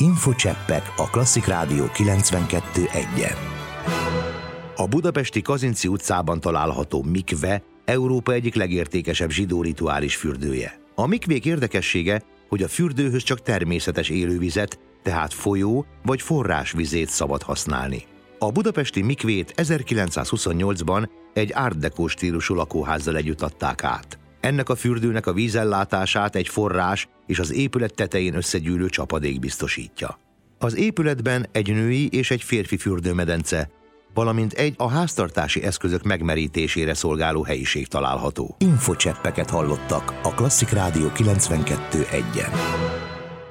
Infocseppek a Klasszik Rádió 92.1-en. A budapesti Kazinczy utcában található mikve Európa egyik legértékesebb zsidó rituális fürdője. A mikvék érdekessége, hogy a fürdőhöz csak természetes élővizet, tehát folyó vagy forrásvizét szabad használni. A budapesti mikvét 1928-ban egy art deco stílusú lakóházzal együtt adták át. Ennek a fürdőnek a vízellátását egy forrás és az épület tetején összegyűlő csapadék biztosítja. Az épületben egy női és egy férfi fürdőmedence, valamint egy a háztartási eszközök megmerítésére szolgáló helyiség található. Infocseppeket hallottak a Klasszik Rádió 92.1-en.